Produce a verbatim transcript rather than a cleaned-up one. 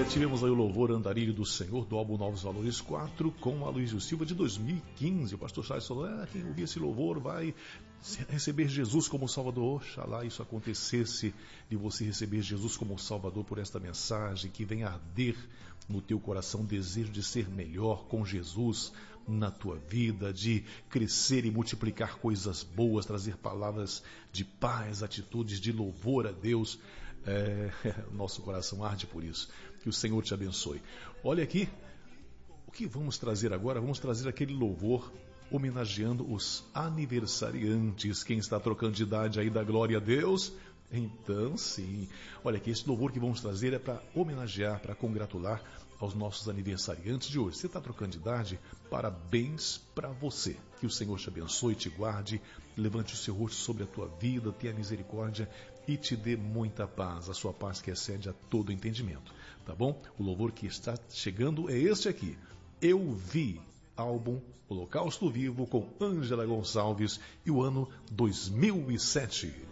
tivemos aí o louvor Andarilho do Senhor, do álbum Novos Valores quatro, com Aloysio Silva, de dois mil e quinze. O pastor Charles falou, ah, quem ouvir esse louvor vai receber Jesus como Salvador. Oxalá isso acontecesse, de você receber Jesus como Salvador por esta mensagem, que venha arder no teu coração o desejo de ser melhor com Jesus na tua vida, de crescer e multiplicar coisas boas, trazer palavras de paz, atitudes de louvor a Deus. É, nosso coração arde por isso. Que o Senhor te abençoe. Olha aqui, o que vamos trazer agora? Vamos trazer aquele louvor homenageando os aniversariantes. Quem está trocando de idade aí, dá glória a Deus. Então sim, olha aqui, esse louvor que vamos trazer é para homenagear, para congratular aos nossos aniversariantes de hoje. Você está trocando de idade? Parabéns para você. Que o Senhor te abençoe, te guarde, levante o seu rosto sobre a tua vida, tenha misericórdia e te dê muita paz, a sua paz que excede a todo entendimento, tá bom? O louvor que está chegando é este aqui, Eu Vi, álbum Holocausto Vivo, com Ângela Gonçalves, e o ano dois mil e sete.